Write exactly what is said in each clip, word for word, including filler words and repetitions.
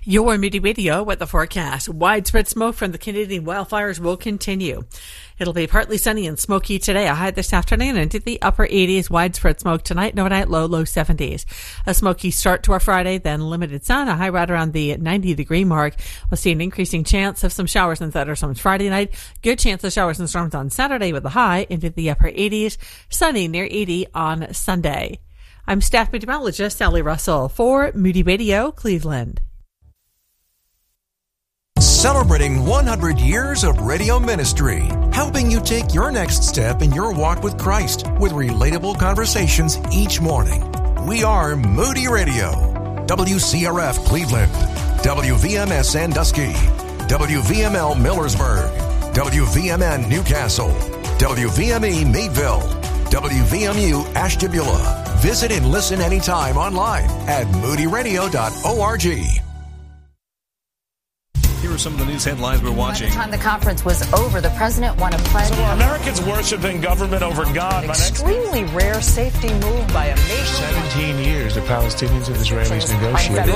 Your Moody Radio with the forecast. Widespread smoke from the Canadian wildfires will continue. It'll be partly sunny and smoky today. A high this afternoon into the upper eighties. Widespread smoke tonight. Overnight low, low seventies. A smoky start to our Friday, then limited sun. A high right around the ninety degree mark. We'll see an increasing chance of some showers and thunderstorms Friday night. Good chance of showers and storms on Saturday with a high into the upper eighties. Sunny near eighty on Sunday. I'm staff meteorologist Sally Russell for Moody Radio, Cleveland. Celebrating one hundred years of radio ministry, helping you take your next step in your walk with Christ with relatable conversations each morning. We are Moody Radio, W C R F Cleveland, W V M S Sandusky, W V M L Millersburg, W V M N Newcastle, W V M E Meadville, W V M U Ashtabula. Visit and listen anytime online at moody radio dot org. Here are some of the news headlines we're watching. By the time the conference was over, the president won a pledge. So are Americans worshiping government over God? Extremely rare safety move by a nation. seventeen years the Palestinians and Israelis negotiated.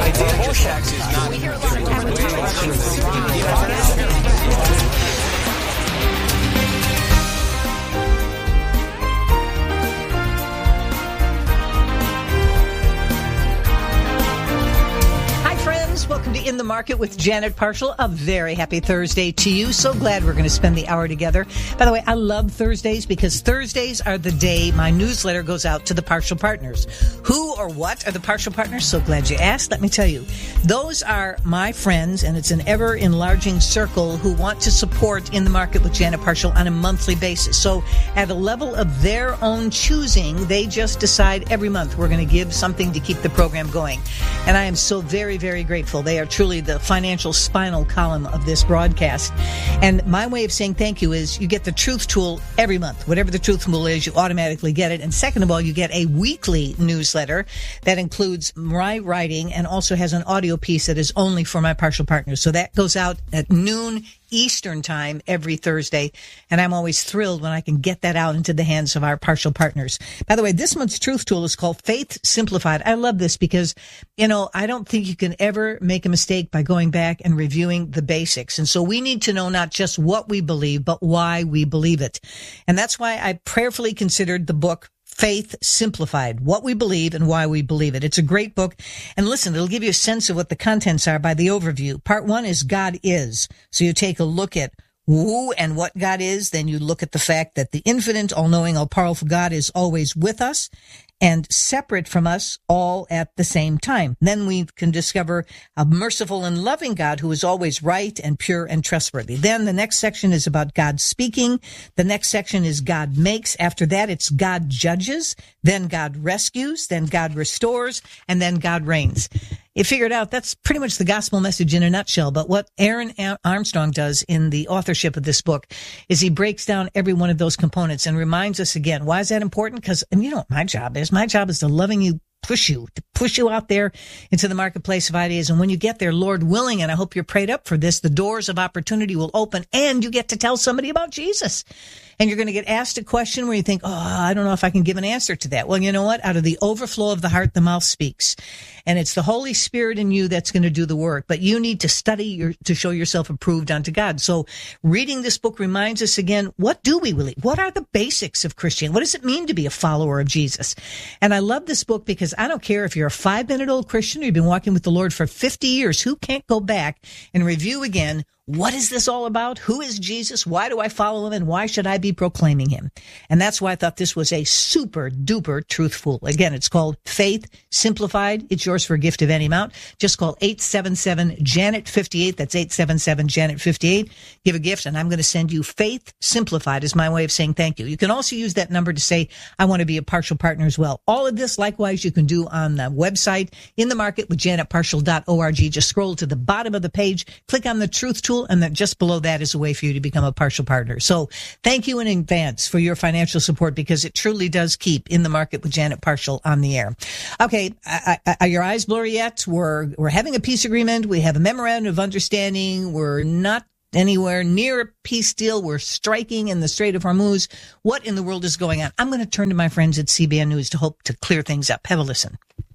Welcome to In the Market with Janet Parshall. A very happy Thursday to you. So glad we're going to spend the hour together. By the way, I love Thursdays because Thursdays are the day my newsletter goes out to the Parshall Partners. Who or what are the Parshall Partners? So glad you asked. Let me tell you. Those are my friends, and it's an ever-enlarging circle who want to support In the Market with Janet Parshall on a monthly basis. So at a level of their own choosing, they just decide every month we're going to give something to keep the program going. And I am so very, very grateful. They are truly the financial spinal column of this broadcast. And my way of saying thank you is you get the Truth Tool every month. Whatever the Truth Tool is, you automatically get it. And second of all, you get a weekly newsletter that includes my writing and also has an audio piece that is only for my Parshall Partners. So that goes out at noon Eastern time every Thursday, and I'm always thrilled when I can get that out into the hands of our Parshall Partners. By the way, this month's Truth Tool is called Faith Simplified. I love this because, you know, I don't think you can ever make a mistake by going back and reviewing the basics. And so we need to know not just what we believe, but why we believe it. And that's why I prayerfully considered the book Faith Simplified, What We Believe and Why We Believe It. It's a great book. And listen, it'll give you a sense of what the contents are by the overview. Part one is God is. So you take a look at who and what God is. Then you look at the fact that the infinite, all-knowing, all-powerful God is always with us and separate from us all at the same time. Then we can discover a merciful and loving God who is always right and pure and trustworthy. Then the next section is about God speaking. The next section is God makes. After that, it's God judges. Then God rescues. Then God restores. And then God reigns. You figured out that's pretty much the gospel message in a nutshell. But what Aaron Armstrong does in the authorship of this book is he breaks down every one of those components and reminds us again. Why is that important? Because, and you know what my job is? My job is to loving you, push you, to push you out there into the marketplace of ideas. And when you get there, Lord willing, and I hope you're prayed up for this, the doors of opportunity will open and you get to tell somebody about Jesus. And you're going to get asked a question where you think, oh, I don't know if I can give an answer to that. Well, you know what? Out of the overflow of the heart, the mouth speaks. And it's the Holy Spirit in you that's going to do the work. But you need to study your, to show yourself approved unto God. So reading this book reminds us again, what do we believe? What are the basics of Christianity? What does it mean to be a follower of Jesus? And I love this book because I don't care if you're a five-minute-old Christian or you've been walking with the Lord for fifty years. Who can't go back and review again? What is this all about? Who is Jesus? Why do I follow him? And why should I be proclaiming him? And that's why I thought this was a super duper truthful. Again, it's called Faith Simplified. It's yours for a gift of any amount. Just call eight seven seven Janet fifty-eight. That's eight seven seven Janet fifty-eight. Give a gift and I'm going to send you Faith Simplified as my way of saying thank you. You can also use that number to say, I want to be a Parshall Partner as well. All of this, likewise, you can do on the website, In the Market with janet parshall dot org. Just scroll to the bottom of the page, click on the Truth Tool, and then just below that is a way for you to become a Parshall Partner. So thank you in advance for your financial support because it truly does keep In the Market with Janet Parshall on the air. Okay, I, I, are your eyes blurry yet? We're, we're having a peace agreement. We have a memorandum of understanding. We're not anywhere near a peace deal. We're striking in the Strait of Hormuz. What in the world is going on? I'm going to turn to my friends at C B N News to hope to clear things up. Have a listen.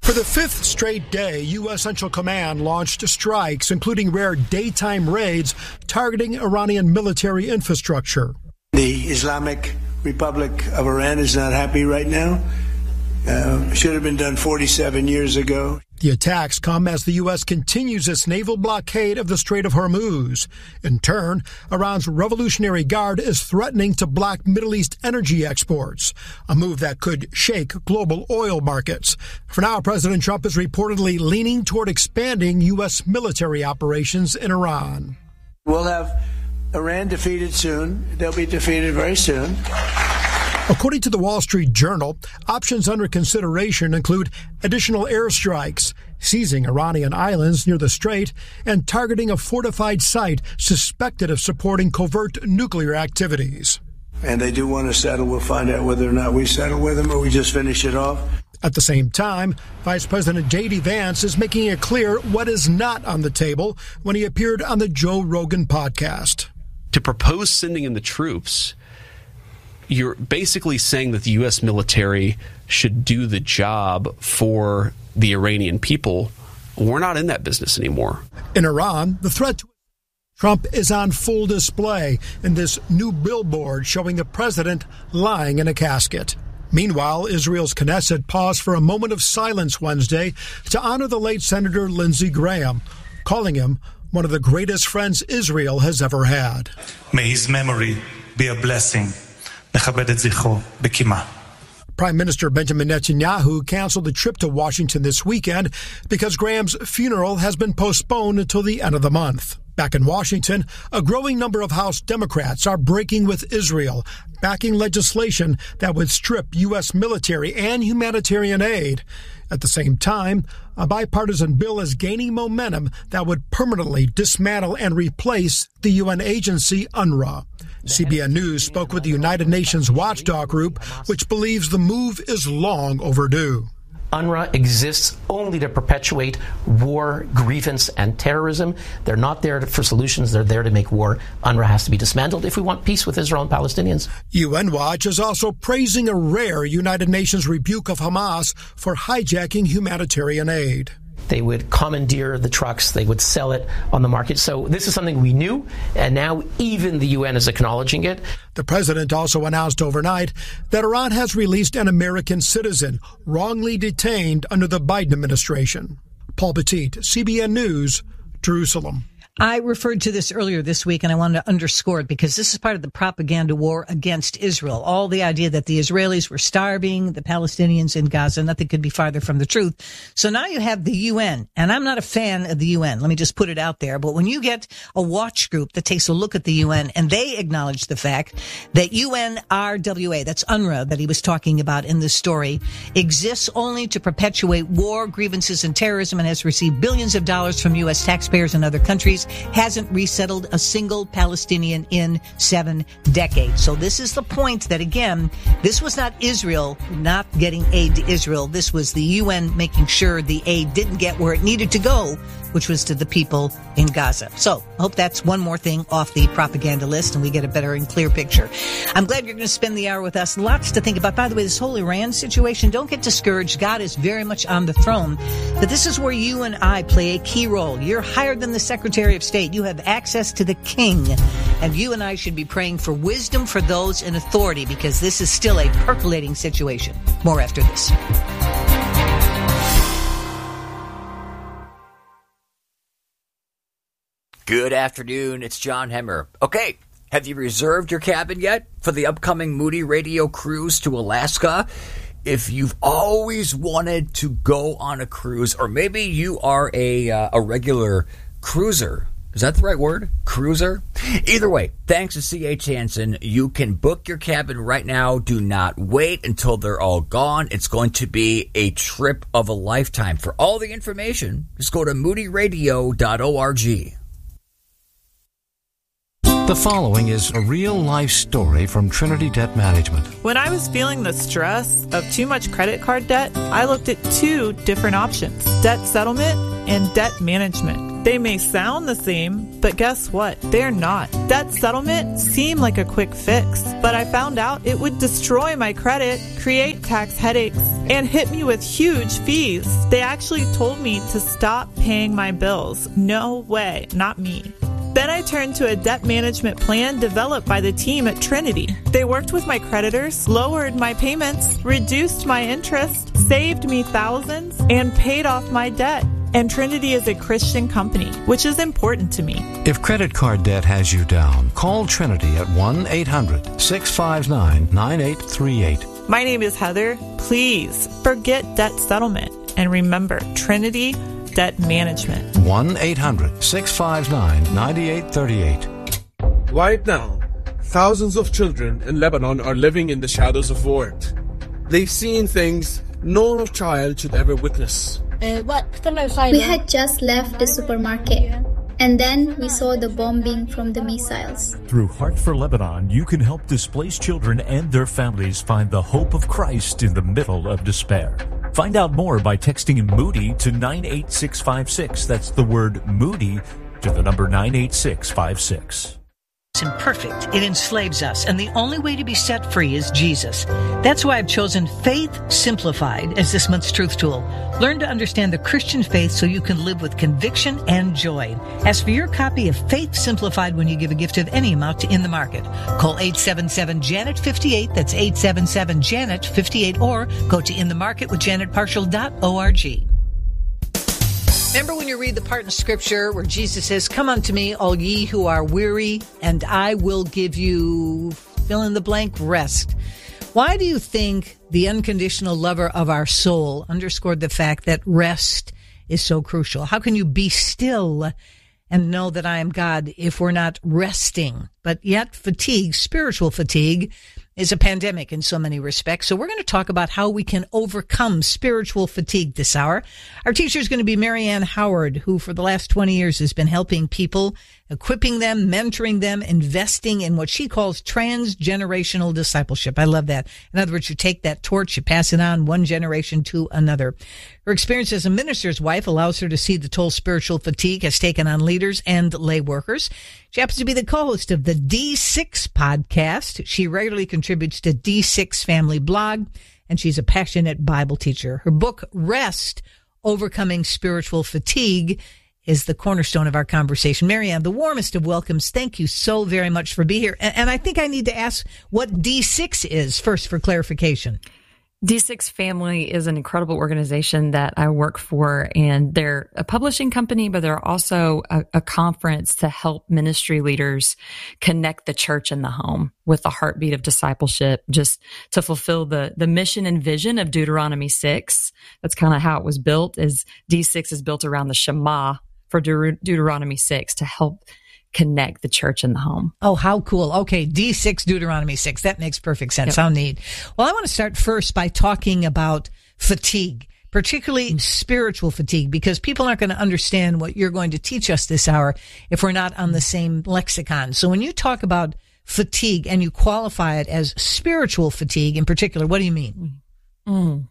For the fifth straight day, U S. Central Command launched strikes, including rare daytime raids targeting Iranian military infrastructure. The Islamic Republic of Iran is not happy right now. Uh, should have been done forty-seven years ago. The attacks come as the U S continues its naval blockade of the Strait of Hormuz. In turn, Iran's Revolutionary Guard is threatening to block Middle East energy exports, a move that could shake global oil markets. For now, President Trump is reportedly leaning toward expanding U S military operations in Iran. We'll have Iran defeated soon. They'll be defeated very soon. According to the Wall Street Journal, options under consideration include additional airstrikes, seizing Iranian islands near the strait, and targeting a fortified site suspected of supporting covert nuclear activities. And they do want to settle. We'll find out whether or not we settle with them or we just finish it off. At the same time, Vice President J D. Vance is making it clear what is not on the table when he appeared on the Joe Rogan podcast. To propose sending in the troops, you're basically saying that the U S military should do the job for the Iranian people. We're not in that business anymore. In Iran, the threat to Trump is on full display in this new billboard showing the president lying in a casket. Meanwhile, Israel's Knesset paused for a moment of silence Wednesday to honor the late Senator Lindsey Graham, calling him one of the greatest friends Israel has ever had. May his memory be a blessing. Prime Minister Benjamin Netanyahu canceled the trip to Washington this weekend because Graham's funeral has been postponed until the end of the month. Back in Washington, a growing number of House Democrats are breaking with Israel, backing legislation that would strip U S military and humanitarian aid. At the same time, a bipartisan bill is gaining momentum that would permanently dismantle and replace the U N agency UNRWA. C B N News spoke with the United Nations watchdog group, which believes the move is long overdue. UNRWA exists only to perpetuate war, grievance, and terrorism. They're not there for solutions. They're there to make war. UNRWA has to be dismantled if we want peace with Israel and Palestinians. U N Watch is also praising a rare United Nations rebuke of Hamas for hijacking humanitarian aid. They would commandeer the trucks. They would sell it on the market. So this is something we knew, and now even the U N is acknowledging it. The president also announced overnight that Iran has released an American citizen wrongly detained under the Biden administration. Paul Petit, C B N News, Jerusalem. I referred to this earlier this week, and I wanted to underscore it because this is part of the propaganda war against Israel. All the idea that the Israelis were starving the Palestinians in Gaza, nothing could be farther from the truth. So now you have the U N, and I'm not a fan of the U N. Let me just put it out there. But when you get a watch group that takes a look at the U N, and they acknowledge the fact that U N R W A, that's UNRWA that he was talking about in this story, exists only to perpetuate war, grievances, and terrorism, and has received billions of dollars from U S taxpayers and other countries, hasn't resettled a single Palestinian in seven decades. So this is the point that, again, this was not Israel not getting aid to Israel. This was the U N making sure the aid didn't get where it needed to go, which was to the people in Gaza. So I hope that's one more thing off the propaganda list and we get a better and clear picture. I'm glad you're going to spend the hour with us. Lots to think about. By the way, this whole Iran situation, don't get discouraged. God is very much on the throne. But this is where you and I play a key role. You're higher than the Secretary of State. You have access to the king. And you and I should be praying for wisdom for those in authority because this is still a percolating situation. More after this. Good afternoon, it's John Hemmer. Okay, have you reserved your cabin yet for the upcoming Moody Radio cruise to Alaska? If you've always wanted to go on a cruise, or maybe you are a uh, a regular cruiser, is that the right word? Cruiser? Either way, thanks to C H Hansen, you can book your cabin right now. Do not wait until they're all gone. It's going to be a trip of a lifetime. For all the information, just go to moody radio dot org. The following is a real-life story from Trinity Debt Management. When I was feeling the stress of too much credit card debt, I looked at two different options, debt settlement and debt management. They may sound the same, but guess what? They're not. Debt settlement seemed like a quick fix, but I found out it would destroy my credit, create tax headaches, and hit me with huge fees. They actually told me to stop paying my bills. No way, not me. Then I turned to a debt management plan developed by the team at Trinity. They worked with my creditors, lowered my payments, reduced my interest, saved me thousands, and paid off my debt. And Trinity is a Christian company, which is important to me. If credit card debt has you down, call Trinity at one eight hundred six five nine nine eight three eight. My name is Heather. Please forget debt settlement and remember Trinity Debt Management. one eight hundred six five nine nine eight three eight. Right now, thousands of children in Lebanon are living in the shadows of war. They've seen things no child should ever witness. We had just left the supermarket, and then we saw the bombing from the missiles. Through Heart for Lebanon, you can help displaced children and their families find the hope of Christ in the middle of despair. Find out more by texting Moody to nine eight six five six. That's the word Moody to the number nine eight six five six. Imperfect. It enslaves us, and the only way to be set free is Jesus. That's why I've chosen Faith Simplified as this month's truth tool. Learn to understand the Christian faith so you can live with conviction and joy. Ask for your copy of Faith Simplified when you give a gift of any amount to In the Market. Call eight seven seven Janet fifty-eight. That's eight seven seven Janet fifty-eight, or go to in the market with janet partial dot org. Remember when you read the part in Scripture where Jesus says, "Come unto me, all ye who are weary, and I will give you," fill in the blank, rest. Why do you think the unconditional lover of our soul underscored the fact that rest is so crucial? How can you be still and know that I am God if we're not resting? But yet fatigue, spiritual fatigue, is a pandemic in so many respects. So we're going to talk about how we can overcome spiritual fatigue this hour. Our teacher is going to be Marianne Howard, who for the last twenty years has been helping people, equipping them, mentoring them, investing in what she calls transgenerational discipleship. I love that. In other words, you take that torch, you pass it on one generation to another. Her experience as a minister's wife allows her to see the toll spiritual fatigue has taken on leaders and lay workers. She happens to be the co-host of the D six podcast. She regularly contributes to D six Family Blog, and she's a passionate Bible teacher. Her book, Rest, Overcoming Spiritual Fatigue, is the cornerstone of our conversation. Marianne, the warmest of welcomes. Thank you so very much for being here. And, and I think I need to ask what D six is first for clarification. D six Family is an incredible organization that I work for, and they're a publishing company, but they're also a, a conference to help ministry leaders connect the church and the home with the heartbeat of discipleship, just to fulfill the, the mission and vision of Deuteronomy six. That's kind of how it was built. Is D six is built around the Shema for Deut- Deuteronomy six to help connect the church and the home. Oh, how cool. Okay, D six, Deuteronomy six. That makes perfect sense. Yep. How neat. Well, I want to start first by talking about fatigue, particularly spiritual fatigue, because people aren't going to understand what you're going to teach us this hour if we're not on the same lexicon. So when you talk about fatigue and you qualify it as spiritual fatigue in particular, what do you mean? Mm.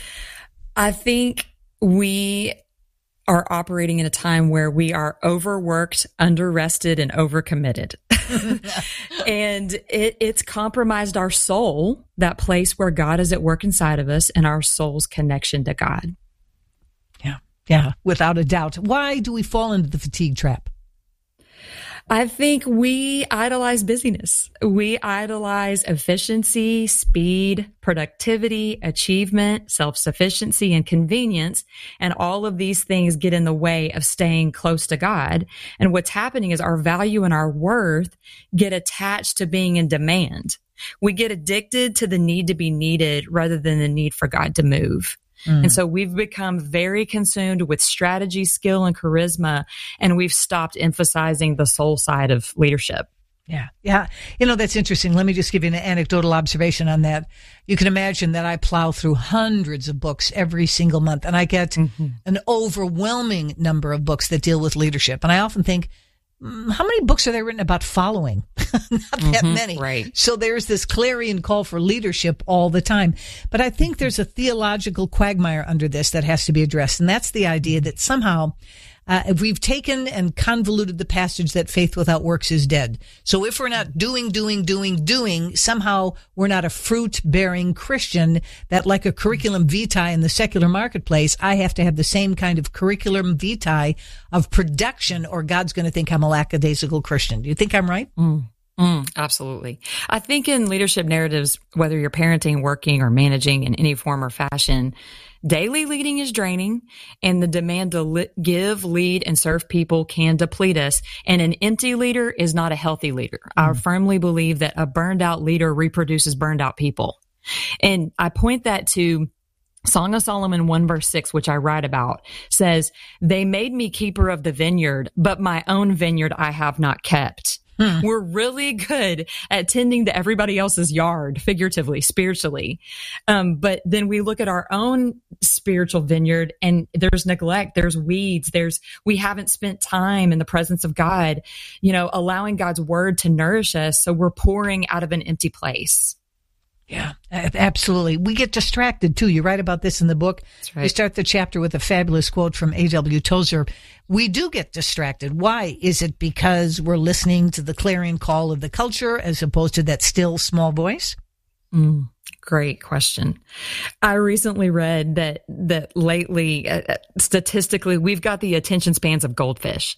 I think we are operating in a time where we are overworked, underrested, and overcommitted. And it, it's compromised our soul, that place where God is at work inside of us, and our soul's connection to God. Yeah, yeah, without a doubt. Why do we fall into the fatigue trap? I think we idolize busyness. We idolize efficiency, speed, productivity, achievement, self-sufficiency, and convenience. And all of these things get in the way of staying close to God. And what's happening is our value and our worth get attached to being in demand. We get addicted to the need to be needed rather than the need for God to move. Mm. And so we've become very consumed with strategy, skill, and charisma, and we've stopped emphasizing the soul side of leadership. Yeah. Yeah. You know, that's interesting. Let me just give you an anecdotal observation on that. You can imagine that I plow through hundreds of books every single month, and I get mm-hmm. an overwhelming number of books that deal with leadership. And I often think, how many books are there written about following? Not that mm-hmm, many. Right. So there's this clarion call for leadership all the time. But I think there's a theological quagmire under this that has to be addressed. And that's the idea that somehow Uh, we've taken and convoluted the passage that faith without works is dead. So if we're not doing, doing, doing, doing, somehow we're not a fruit-bearing Christian, that like a curriculum vitae in the secular marketplace, I have to have the same kind of curriculum vitae of production, or God's going to think I'm a lackadaisical Christian. Do you think I'm right? Mm. Mm, absolutely. I think in leadership narratives, whether you're parenting, working, or managing in any form or fashion, daily leading is draining, and the demand to li- give, lead, and serve people can deplete us. And an empty leader is not a healthy leader. Mm. I firmly believe that a burned out leader reproduces burned out people. And I point that to Song of Solomon one verse six, which I write about, says, "They made me keeper of the vineyard, but my own vineyard I have not kept." Hmm. We're really good at tending to everybody else's yard, figuratively, spiritually. Um, but then we look at our own spiritual vineyard and there's neglect, there's weeds, there's, we haven't spent time in the presence of God, you know, allowing God's word to nourish us. So we're pouring out of an empty place. Yeah, absolutely. We get distracted too. You write about this in the book. That's right. You start the chapter with a fabulous quote from A W Tozer. We do get distracted. Why? Is it because we're listening to the clarion call of the culture as opposed to that still small voice? Mm, great question. I recently read that that lately, uh, statistically, we've got the attention spans of goldfish.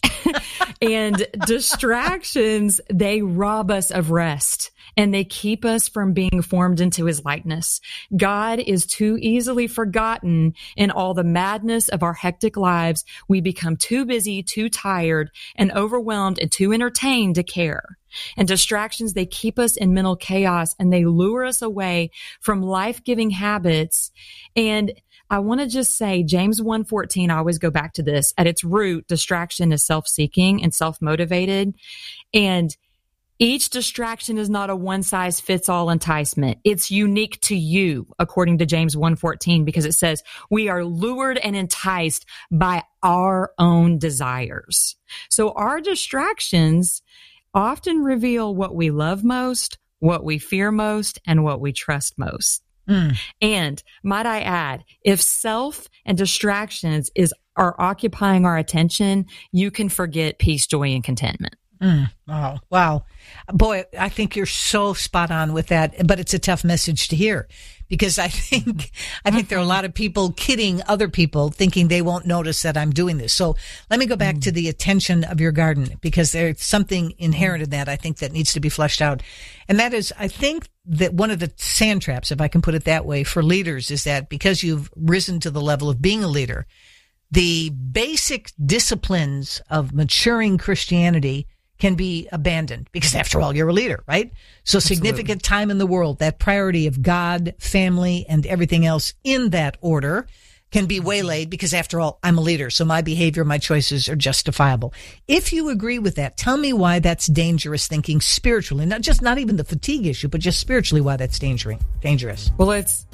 And distractions, they rob us of rest, and they keep us from being formed into his likeness. God is too easily forgotten in all the madness of our hectic lives. We become too busy, too tired, and overwhelmed, and too entertained to care. And distractions, they keep us in mental chaos, and they lure us away from life-giving habits. And I want to just say, James one fourteen, I always go back to this. At its root, distraction is self-seeking and self-motivated. And each distraction is not a one-size-fits-all enticement. It's unique to you, according to James one fourteen, because it says, we are lured and enticed by our own desires. So our distractions often reveal what we love most, what we fear most, and what we trust most. Mm. And might I add, if self and distractions is are occupying our attention, you can forget peace, joy, and contentment. Mm. Wow. Wow. Boy, I think you're so spot on with that, but it's a tough message to hear because I think, I think there are a lot of people kidding other people thinking they won't notice that I'm doing this. So let me go back mm. to the attention of your garden, because there's something inherent in that I think that needs to be fleshed out. And that is, I think that one of the sand traps, if I can put it that way, for leaders is that because you've risen to the level of being a leader, the basic disciplines of maturing Christianity can be abandoned because after all, you're a leader, right? So Absolutely. Significant time in the world, that priority of God, family, and everything else in that order can be waylaid because after all, I'm a leader. So my behavior, my choices are justifiable. If you agree with that, tell me why that's dangerous thinking spiritually, not just, not even the fatigue issue, but just spiritually why that's dangerous. dangerous. Well, it's,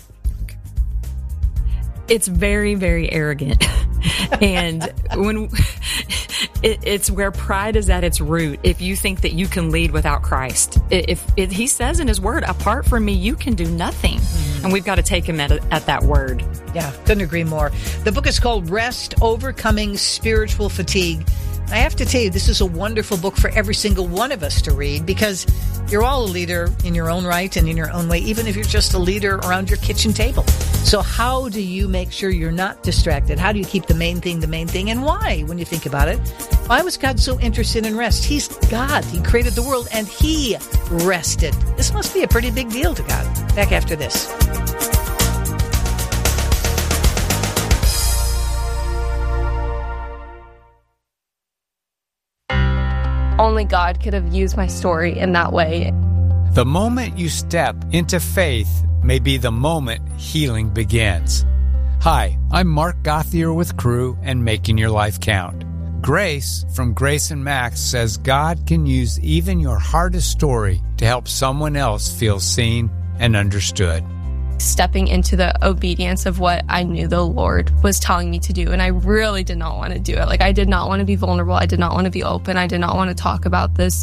it's very, very arrogant. And when it, it's where pride is at its root. If you think that you can lead without Christ, if, if he says in his word, apart from me, you can do nothing. Mm-hmm. And we've got to take him at, at that word. Yeah, couldn't agree more. The book is called Rest, Overcoming Spiritual Fatigue. I have to tell you, this is a wonderful book for every single one of us to read because you're all a leader in your own right and in your own way, even if you're just a leader around your kitchen table. So how do you make sure you're not distracted? How do you keep the main thing the main thing? And why, when you think about it? Why was God so interested in rest? He's God. He created the world and he rested. This must be a pretty big deal to God. Back after this. Only God could have used my story in that way. The moment you step into faith may be the moment healing begins. Hi, I'm Mark Gothier with Crew and Making Your Life Count. Grace from Grace and Max says God can use even your hardest story to help someone else feel seen and understood. Stepping into the obedience of what I knew the Lord was telling me to do. And I really did not want to do it. Like, I did not want to be vulnerable. I did not want to be open. I did not want to talk about this.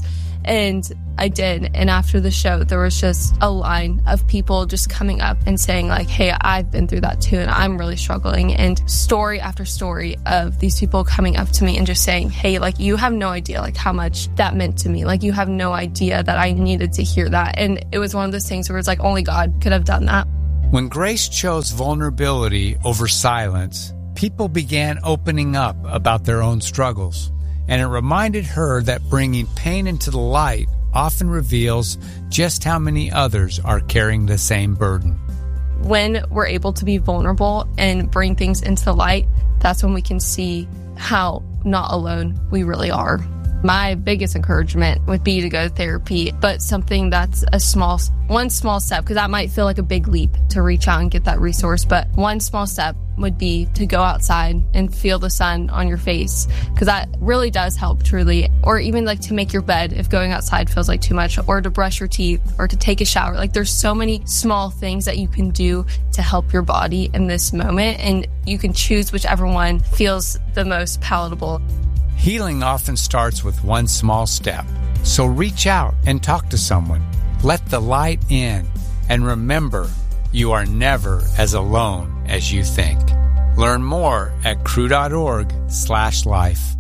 And I did. And after the show, there was just a line of people just coming up and saying like, hey, I've been through that too, and I'm really struggling. And story after story of these people coming up to me and just saying, hey, like, you have no idea like how much that meant to me. Like, you have no idea that I needed to hear that. And it was one of those things where it's like only God could have done that. When Grace chose vulnerability over silence, people began opening up about their own struggles. And it reminded her that bringing pain into the light often reveals just how many others are carrying the same burden. When we're able to be vulnerable and bring things into the light, that's when we can see how not alone we really are. My biggest encouragement would be to go to therapy, but something that's a small, one small step, because that might feel like a big leap to reach out and get that resource, but one small step would be to go outside and feel the sun on your face, because that really does help truly. Or even like to make your bed if going outside feels like too much, or to brush your teeth, or to take a shower. Like, there's so many small things that you can do to help your body in this moment, and you can choose whichever one feels the most palatable. Healing often starts with one small step. So reach out and talk to someone. Let the light in. And remember, you are never as alone as you think. Learn more at crew.org slash life.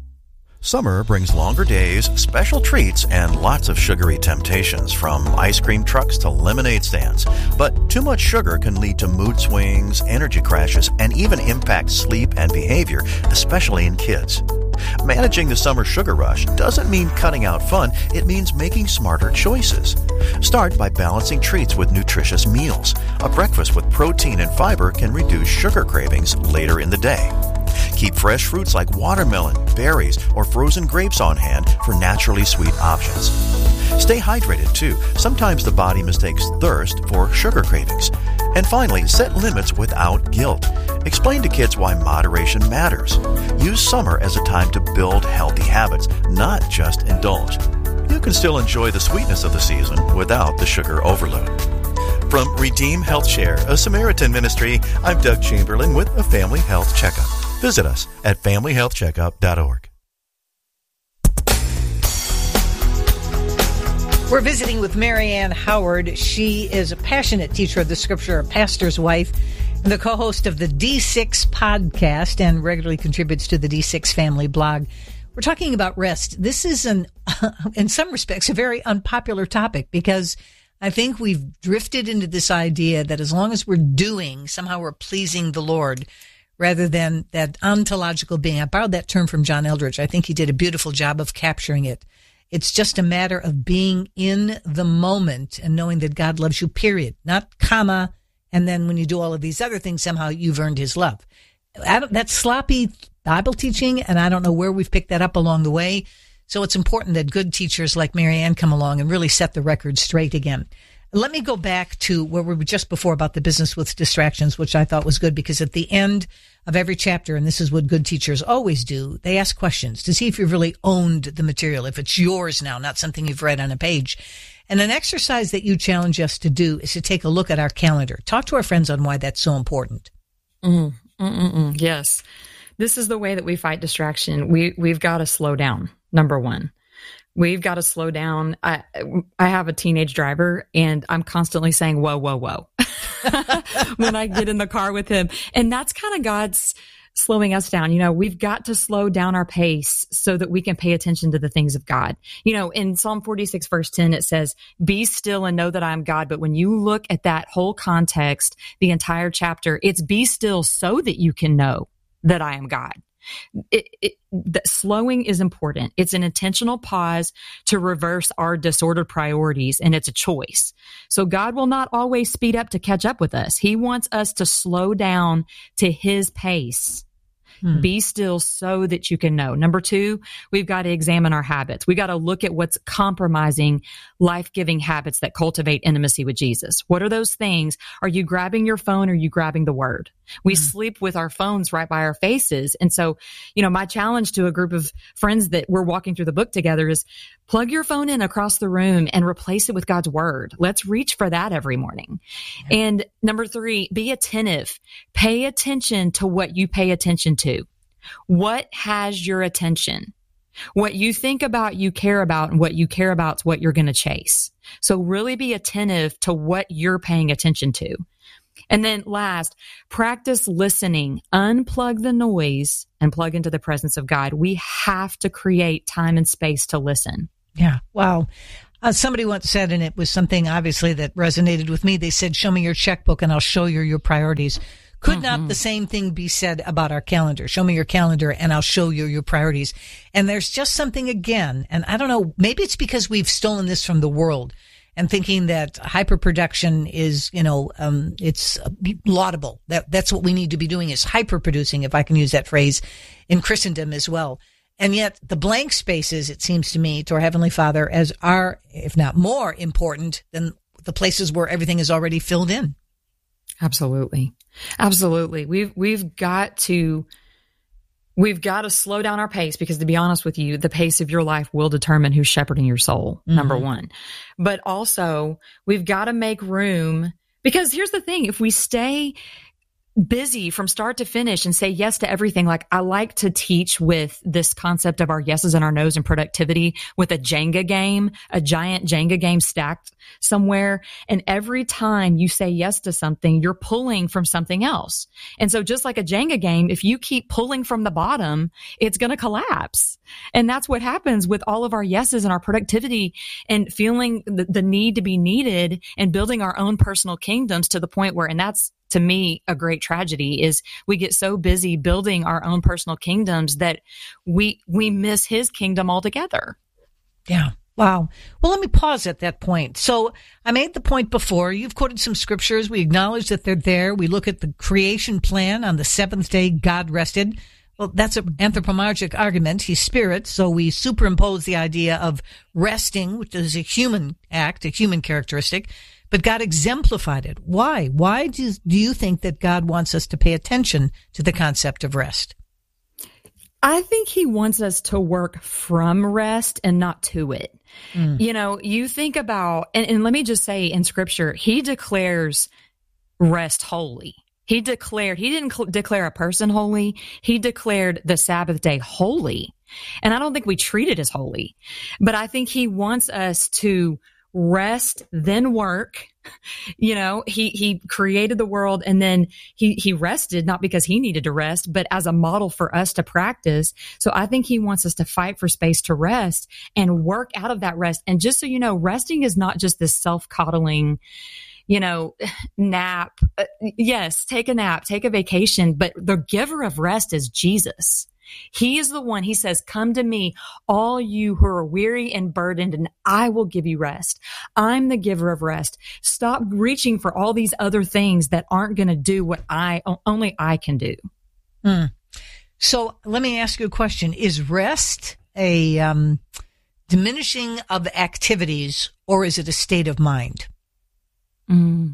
Summer brings longer days, special treats, and lots of sugary temptations, from ice cream trucks to lemonade stands. But too much sugar can lead to mood swings, energy crashes, and even impact sleep and behavior, especially in kids. Managing the summer sugar rush doesn't mean cutting out fun. It means making smarter choices. Start by balancing treats with nutritious meals. A breakfast with protein and fiber can reduce sugar cravings later in the day. Keep fresh fruits like watermelon, berries, or frozen grapes on hand for naturally sweet options. Stay hydrated, too. Sometimes the body mistakes thirst for sugar cravings. And finally, set limits without guilt. Explain to kids why moderation matters. Use summer as a time to build healthy habits, not just indulge. You can still enjoy the sweetness of the season without the sugar overload. From Redeem Health Share, a Samaritan ministry, I'm Doug Chamberlain with a Family Health Checkup. Visit us at family health checkup dot org. We're visiting with Marianne Howard. She is a passionate teacher of the scripture, a pastor's wife, and the co-host of the D six podcast, and regularly contributes to the D six family blog. We're talking about rest. This is, an, in some respects, a very unpopular topic, because I think we've drifted into this idea that as long as we're doing, somehow we're pleasing the Lord, rather than that ontological being. I borrowed that term from John Eldridge. I think he did a beautiful job of capturing it. It's just a matter of being in the moment and knowing that God loves you, period. Not comma, and then when you do all of these other things, somehow you've earned his love. I don't, that's sloppy Bible teaching, and I don't know where we've picked that up along the way. So it's important that good teachers like Marianne come along and really set the record straight again. Let me go back to where we were just before about the business with distractions, which I thought was good, because at the end of every chapter, and this is what good teachers always do, they ask questions to see if you've really owned the material, if it's yours now, not something you've read on a page. And an exercise that you challenge us to do is to take a look at our calendar. Talk to our friends on why that's so important. Mm, mm, mm, mm. Yes. This is the way that we fight distraction. We, we've got to slow down, number one. We've got to slow down. I I have a teenage driver, and I'm constantly saying, whoa, whoa, whoa, when I get in the car with him. And that's kind of God's slowing us down. You know, we've got to slow down our pace so that we can pay attention to the things of God. You know, in Psalm forty-six, verse ten, it says, be still and know that I am God. But when you look at that whole context, the entire chapter, it's be still so that you can know that I am God. It, it, the slowing is important. It's an intentional pause to reverse our disordered priorities, and it's a choice. So God will not always speed up to catch up with us. He wants us to slow down to his pace. Hmm. Be still so that you can know. Number two, we've got to examine our habits. We got to look at what's compromising life-giving habits that cultivate intimacy with Jesus. What are those things? Are you grabbing your phone or are you grabbing the word? We hmm. sleep with our phones right by our faces. And so, you know, my challenge to a group of friends that we're walking through the book together is plug your phone in across the room and replace it with God's word. Let's reach for that every morning. Yeah. And number three, be attentive. Pay attention to what you pay attention to. What has your attention? What you think about, you care about, and what you care about is what you're going to chase. So really be attentive to what you're paying attention to. And then last, practice listening. Unplug the noise and plug into the presence of God. We have to create time and space to listen. Yeah. Wow. Uh, somebody once said, and it was something obviously that resonated with me, they said, show me your checkbook and I'll show you your priorities. Could mm-hmm. not the same thing be said about our calendar? Show me your calendar and I'll show you your priorities. And there's just something again, and I don't know, maybe it's because we've stolen this from the world and thinking that hyperproduction is, you know, um, it's laudable. That, that's what we need to be doing is hyperproducing, if I can use that phrase, in Christendom as well. And yet the blank spaces, it seems to me, to our Heavenly Father as are, if not more important than the places where everything is already filled in. Absolutely. Absolutely. We've, we've got to, we've got to slow down our pace because to be honest with you, the pace of your life will determine who's shepherding your soul, mm-hmm. number one. But also we've got to make room because here's the thing. If we stay busy from start to finish and say yes to everything. Like I like to teach with this concept of our yeses and our nos and productivity with a Jenga game, a giant Jenga game stacked somewhere. And every time you say yes to something, you're pulling from something else. And so just like a Jenga game, if you keep pulling from the bottom, it's going to collapse. And that's what happens with all of our yeses and our productivity and feeling the, the need to be needed and building our own personal kingdoms to the point where, and that's to me, a great tragedy is we get so busy building our own personal kingdoms that we, we miss his kingdom altogether. Yeah. Wow. Well, let me pause at that point. So I made the point before. You've quoted some scriptures. We acknowledge that they're there. We look at the creation plan. On the seventh day, God rested. Well, that's an anthropomorphic argument. He's spirit. So we superimpose the idea of resting, which is a human act, a human characteristic. But God exemplified it. Why? Why do, do you think that God wants us to pay attention to the concept of rest? I think he wants us to work from rest and not to it. Mm. You know, you think about, and, and let me just say in scripture, he declares rest holy. He declared, he didn't cl- declare a person holy. He declared the Sabbath day holy. And I don't think we treat it as holy, but I think he wants us to rest, then work. You know, he, he created the world and then he, he rested, not because he needed to rest, but as a model for us to practice. So I think he wants us to fight for space to rest and work out of that rest. And just so you know, resting is not just this self-coddling, you know, nap. Uh, yes, take a nap, take a vacation, but the giver of rest is Jesus. He is the one, he says, come to me, all you who are weary and burdened, and I will give you rest. I'm the giver of rest. Stop reaching for all these other things that aren't going to do what I, only I can do. Mm. So let me ask you a question. Is rest a um, diminishing of activities or is it a state of mind? Mm.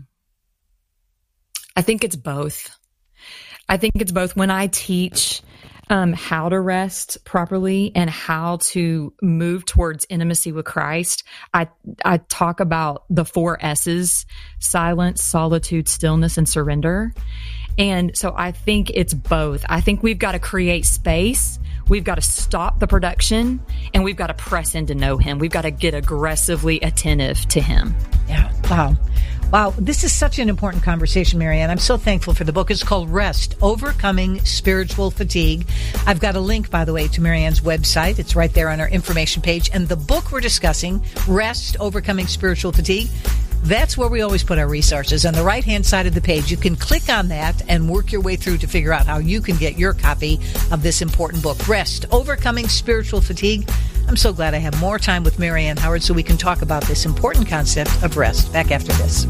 I think it's both. I think it's both. When I teach Um, how to rest properly and how to move towards intimacy with Christ, I I talk about the four S's: silence, solitude, stillness, and surrender. And so I think it's both. I think we've got to create space. We've got to stop the production and we've got to press in to know him. We've got to get aggressively attentive to him. Yeah. Wow. Wow, this is such an important conversation, Marianne. I'm so thankful for the book. It's called Rest, Overcoming Spiritual Fatigue. I've got a link, by the way, to Marianne's website. It's right there on our information page. And the book we're discussing, Rest, Overcoming Spiritual Fatigue, that's where we always put our resources. On the right-hand side of the page, you can click on that and work your way through to figure out how you can get your copy of this important book, Rest, Overcoming Spiritual Fatigue. I'm so glad I have more time with Marianne Howard so we can talk about this important concept of rest. Back after this.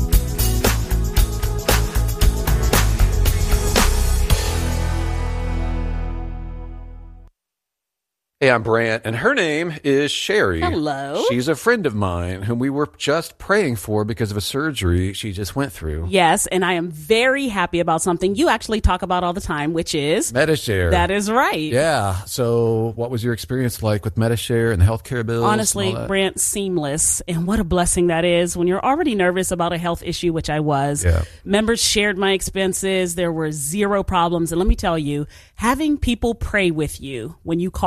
Hey, I'm Brant, and her name is Sherry. Hello. She's a friend of mine whom we were just praying for because of a surgery she just went through. Yes, and I am very happy about something you actually talk about all the time, which is Medi-Share. That is right. Yeah. So what was your experience like with Medi-Share and the healthcare bills? Honestly, Brant, seamless. And what a blessing that is when you're already nervous about a health issue, which I was. Yeah. Members shared my expenses. There were zero problems. And let me tell you, having people pray with you when you call in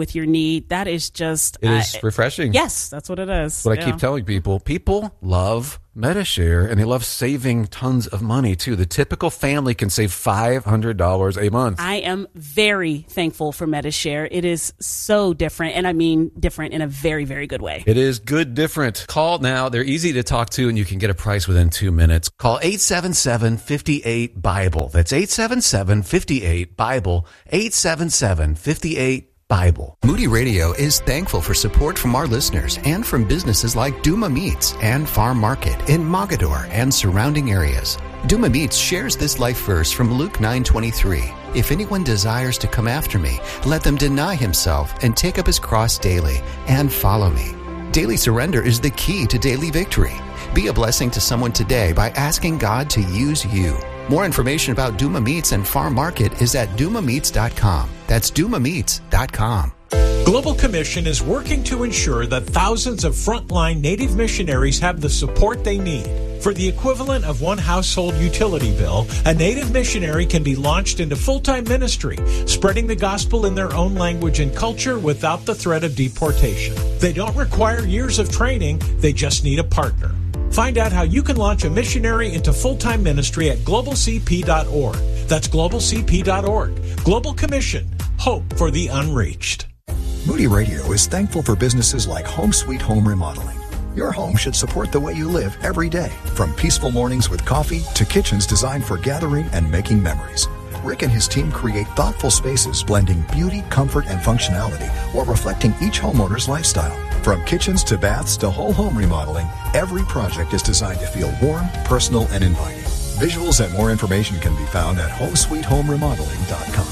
with your need. That is just... It is uh, refreshing. Yes, that's what it is. But yeah. I keep telling people, people love Medi-Share, and they love saving tons of money, too. The typical family can save five hundred dollars a month. I am very thankful for Medi-Share. It is so different, and I mean different in a very, very good way. It is good different. Call now. They're easy to talk to, and you can get a price within two minutes. Call eight seven seven, five eight, Bible. That's eight seven seven, five eight, Bible. eight seven seven, five eight, Bible. Moody Radio is thankful for support from our listeners and from businesses like Duma Meats and Farm Market in Mogador and surrounding areas. Duma Meats shares this life verse from Luke nine twenty-three. If anyone desires to come after me, let them deny himself and take up his cross daily and follow me. Daily surrender is the key to daily victory. Be a blessing to someone today by asking God to use you. More information about Duma Meats and Farm Market is at duma meats dot com. That's duma meats dot com. Global Commission is working to ensure that thousands of frontline Native missionaries have the support they need. For the equivalent of one household utility bill, a Native missionary can be launched into full-time ministry, spreading the gospel in their own language and culture without the threat of deportation. They don't require years of training, they just need a partner. Find out how you can launch a missionary into full-time ministry at global c p dot org. That's global c p dot org. Global Commission. Hope for the unreached. Moody Radio is thankful for businesses like Home Sweet Home Remodeling. Your home should support the way you live every day, from peaceful mornings with coffee to kitchens designed for gathering and making memories. Rick and his team create thoughtful spaces blending beauty, comfort, and functionality while reflecting each homeowner's lifestyle. From kitchens to baths to whole home remodeling, every project is designed to feel warm, personal, and inviting. Visuals and more information can be found at home sweet home remodeling dot com.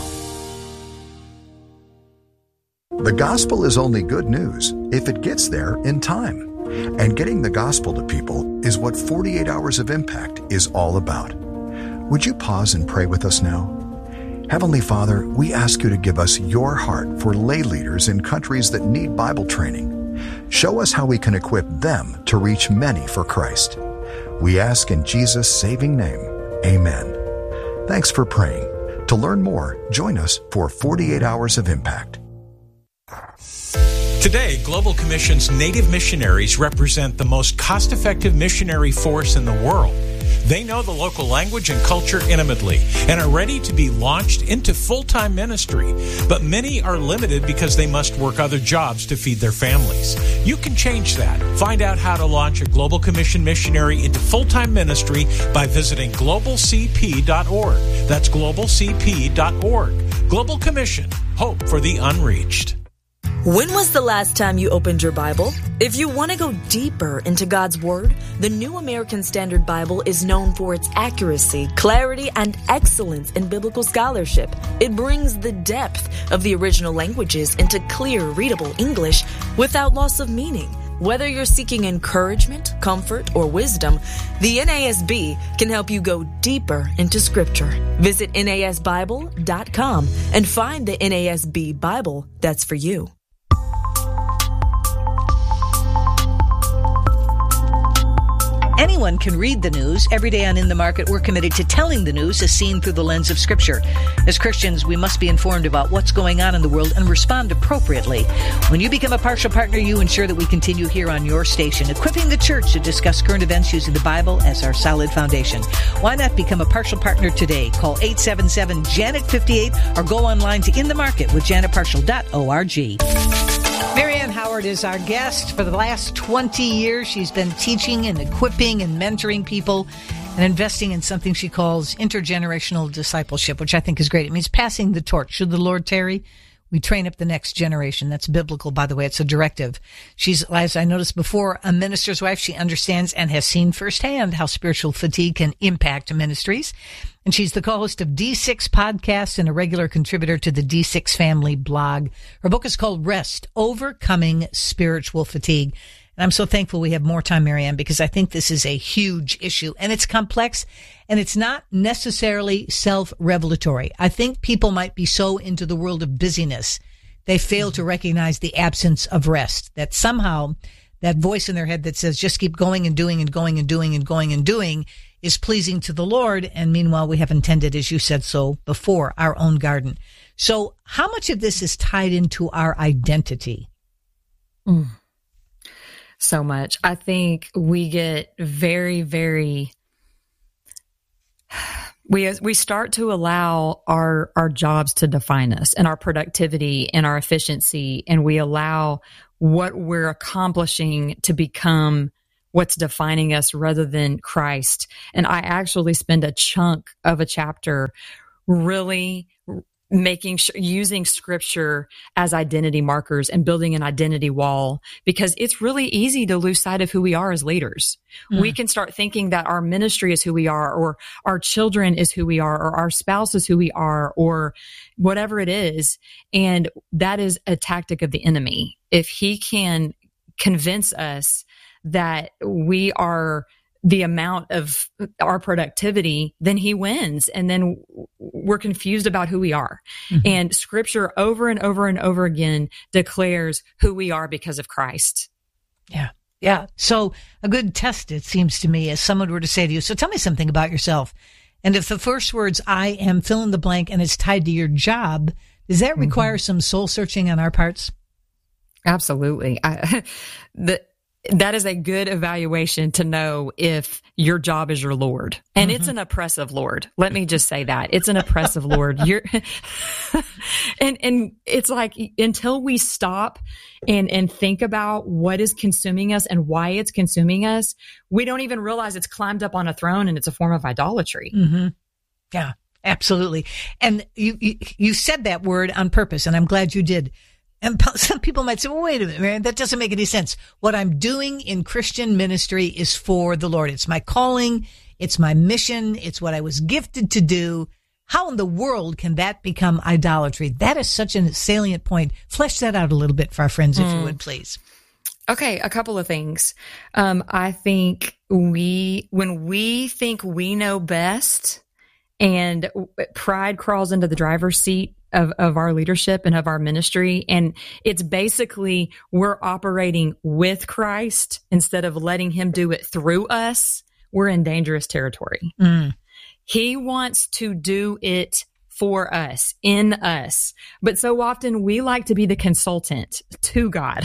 The gospel is only good news if it gets there in time. And getting the gospel to people is what forty-eight Hours of Impact is all about. Would you pause and pray with us now? Heavenly Father, we ask you to give us your heart for lay leaders in countries that need Bible training. Show us how we can equip them to reach many for Christ. We ask in Jesus' saving name, amen. Thanks for praying. To learn more, join us for forty-eight Hours of Impact. Today, Global Commission's Native missionaries represent the most cost-effective missionary force in the world. They know the local language and culture intimately and are ready to be launched into full-time ministry. But many are limited because they must work other jobs to feed their families. You can change that. Find out how to launch a Global Commission missionary into full-time ministry by visiting global c p dot org. That's global c p dot org. Global Commission. Hope for the unreached. When was the last time you opened your Bible? If you want to go deeper into God's Word, the New American Standard Bible is known for its accuracy, clarity, and excellence in biblical scholarship. It brings the depth of the original languages into clear, readable English without loss of meaning. Whether you're seeking encouragement, comfort, or wisdom, the N A S B can help you go deeper into Scripture. Visit N A S Bible dot com and find the N A S B Bible that's for you. Anyone can read the news. Every day on In the Market, we're committed to telling the news as seen through the lens of Scripture. As Christians, we must be informed about what's going on in the world and respond appropriately. When you become a partial partner, you ensure that we continue here on your station, equipping the church to discuss current events using the Bible as our solid foundation. Why not become a partial partner today? Call eight seven seven, Janet fifty-eight or go online to in the market with janet partial dot org. Marianne Howard is our guest. For the last twenty years, she's been teaching and equipping and mentoring people and investing in something she calls intergenerational discipleship, which I think is great. It means passing the torch. Should the Lord tarry, we train up the next generation. That's biblical, by the way. It's a directive. She's, as I noticed before, a minister's wife. She understands and has seen firsthand how spiritual fatigue can impact ministries. And she's the co-host of D six Podcast and a regular contributor to the D six Family blog. Her book is called Rest, Overcoming Spiritual Fatigue. And I'm so thankful we have more time, Marianne, because I think this is a huge issue. And it's complex, and it's not necessarily self-revelatory. I think people might be so into the world of busyness, they fail to recognize the absence of rest, that somehow that voice in their head that says just keep going and doing and going and doing and going and doing is pleasing to the Lord. And meanwhile, we have intended, as you said so before, our own garden. So how much of this is tied into our identity? Mm. So much. I think we get very, very, we, we start to allow our, our jobs to define us and our productivity and our efficiency. And we allow what we're accomplishing to become what's defining us rather than Christ. And I actually spend a chunk of a chapter really making sure, using scripture as identity markers and building an identity wall, because it's really easy to lose sight of who we are as leaders. Mm. We can start thinking that our ministry is who we are, or our children is who we are, or our spouse is who we are, or whatever it is. And that is a tactic of the enemy. If he can convince us that we are the amount of our productivity, then he wins. And then we're confused about who we are. Mm-hmm. And scripture over and over and over again declares who we are because of Christ. Yeah. Yeah. So a good test, it seems to me, as someone were to say to you, so tell me something about yourself. And if the first word's I am fill in the blank and it's tied to your job, does that require mm-hmm. some soul searching on our parts? Absolutely. I, the, That is a good evaluation to know if your job is your Lord. And mm-hmm. it's an oppressive Lord. Let me just say that. It's an oppressive Lord. You're and and it's like until we stop and and think about what is consuming us and why it's consuming us, we don't even realize it's climbed up on a throne and it's a form of idolatry. Mm-hmm. Yeah, absolutely. And you, you you said that word on purpose, and I'm glad you did. And some people might say, well, wait a minute, man, that doesn't make any sense. What I'm doing in Christian ministry is for the Lord. It's my calling. It's my mission. It's what I was gifted to do. How in the world can that become idolatry? That is such a salient point. Flesh that out a little bit for our friends, if mm. you would, please. Okay, a couple of things. Um, I think we, when we think we know best and pride crawls into the driver's seat of, of our leadership and of our ministry. And it's basically we're operating with Christ instead of letting him do it through us. We're in dangerous territory. Mm. He wants to do it for us, in us. But so often we like to be the consultant to God.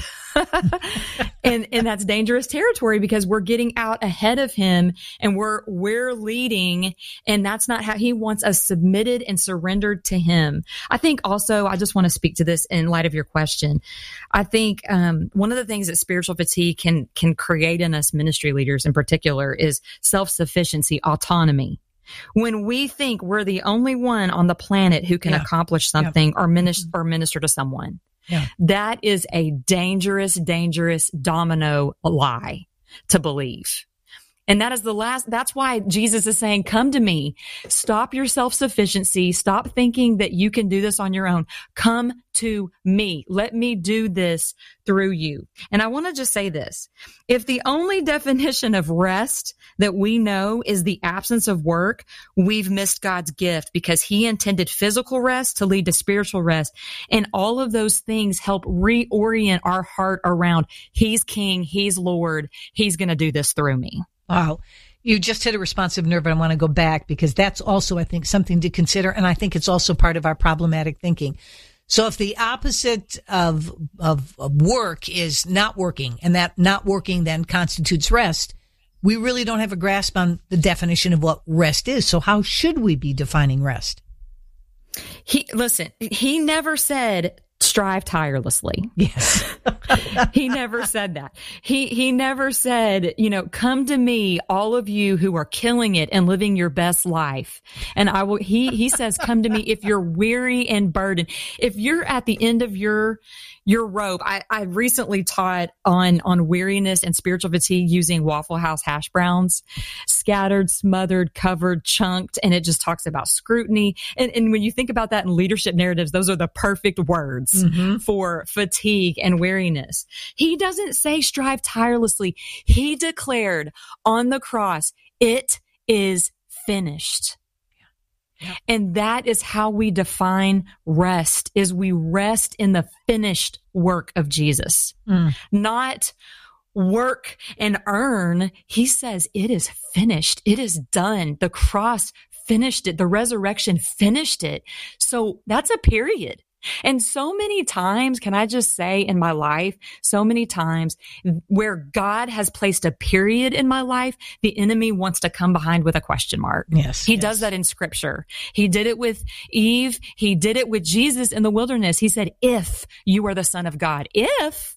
and and that's dangerous territory because we're getting out ahead of him and we're we're leading, and that's not how he wants us submitted and surrendered to him. I think also, I just want to speak to this in light of your question. I think um, one of the things that spiritual fatigue can can create in us ministry leaders in particular is self-sufficiency, autonomy. When we think we're the only one on the planet who can yeah. accomplish something yeah. or minister or minister to someone, yeah. that is a dangerous, dangerous domino lie to believe. And that is the last, that's why Jesus is saying, come to me, stop your self-sufficiency, stop thinking that you can do this on your own. Come to me. Let me do this through you. And I want to just say this. If the only definition of rest that we know is the absence of work, we've missed God's gift because he intended physical rest to lead to spiritual rest. And all of those things help reorient our heart around he's King, he's Lord, he's going to do this through me. Wow. You just hit a responsive nerve, and I want to go back because that's also, I think, something to consider. And I think it's also part of our problematic thinking. So if the opposite of, of, of work is not working, and that not working then constitutes rest, we really don't have a grasp on the definition of what rest is. So how should we be defining rest? He, listen, he never said, strive tirelessly. Yes. He never said that. He, he never said, you know, come to me, all of you who are killing it and living your best life. And I will, he, he says, come to me if you're weary and burdened. If you're at the end of your, your rope, I, I recently taught on, on weariness and spiritual fatigue using Waffle House hash browns, scattered, smothered, covered, chunked. And it just talks about scrutiny. And, and when you think about that in leadership narratives, those are the perfect words mm-hmm. for fatigue and weariness. He doesn't say strive tirelessly. He declared on the cross, it is finished. Yeah. And that is how we define rest, is we rest in the finished work of Jesus, mm. not work and earn. He says it is finished. It is done. The cross finished it. The resurrection finished it. So that's a period. And so many times, can I just say in my life, so many times where God has placed a period in my life, the enemy wants to come behind with a question mark. Yes. He yes. does that in scripture. He did it with Eve. He did it with Jesus in the wilderness. He said, if you are the Son of God, if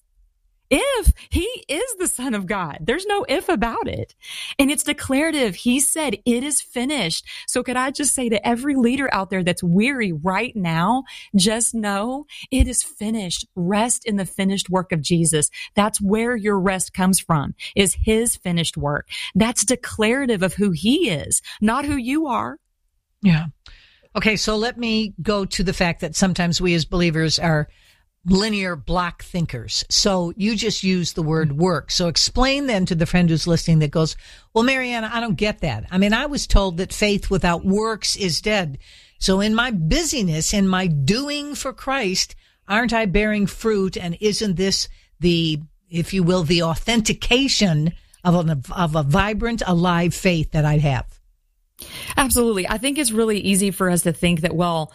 If he is the Son of God, there's no if about it. And it's declarative. He said, it is finished. So could I just say to every leader out there that's weary right now, just know it is finished. Rest in the finished work of Jesus. That's where your rest comes from, is his finished work. That's declarative of who he is, not who you are. Yeah. Okay. So let me go to the fact that sometimes we as believers are linear block thinkers. So you just use the word work. So explain then to the friend who's listening that goes, well, Marianna, I don't get that. I mean, I was told that faith without works is dead. So in my busyness, in my doing for Christ, aren't I bearing fruit? And isn't this the, if you will, the authentication of a, of a vibrant, alive faith that I'd have? Absolutely. I think it's really easy for us to think that, well,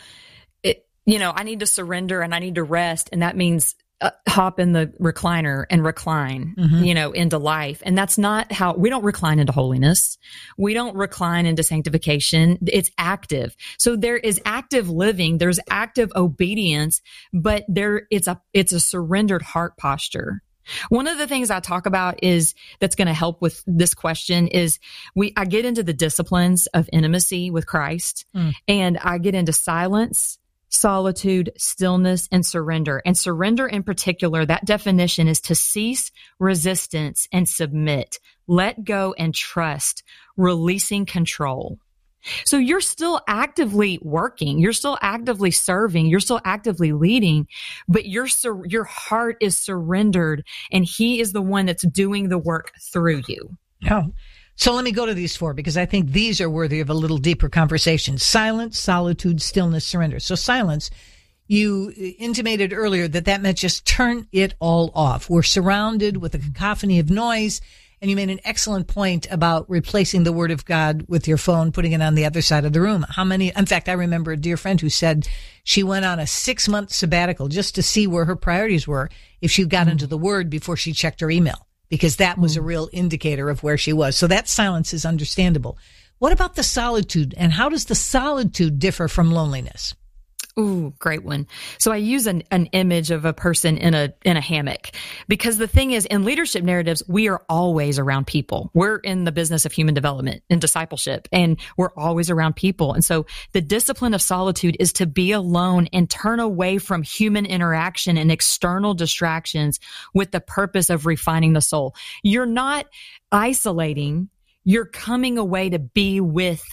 you know, I need to surrender and I need to rest. And that means uh, hop in the recliner and recline, mm-hmm. you know, into life. And that's not how, we don't recline into holiness. We don't recline into sanctification. It's active. So there is active living. There's active obedience, but there it's a, it's a surrendered heart posture. One of the things I talk about is that's going to help with this question is we, I get into the disciplines of intimacy with Christ mm. and I get into silence, solitude, stillness, and surrender. And surrender in particular, that definition is to cease resistance and submit, let go and trust, releasing control. So you're still actively working. You're still actively serving. You're still actively leading, but your, sur- your heart is surrendered and he is the one that's doing the work through you. Oh. So let me go to these four because I think these are worthy of a little deeper conversation. Silence, solitude, stillness, surrender. So silence, you intimated earlier that that meant just turn it all off. We're surrounded with a cacophony of noise, and you made an excellent point about replacing the word of God with your phone, putting it on the other side of the room. How many, in fact, I remember a dear friend who said she went on a six month sabbatical just to see where her priorities were if she got mm. into the word before she checked her email, because that was a real indicator of where she was. So that silence is understandable. What about the solitude, and how does the solitude differ from loneliness? Ooh, great one. So I use an, an image of a person in a, in a hammock, because the thing is, in leadership narratives, we are always around people. We're in the business of human development and discipleship, and we're always around people. And so the discipline of solitude is to be alone and turn away from human interaction and external distractions with the purpose of refining the soul. You're not isolating. You're coming away to be with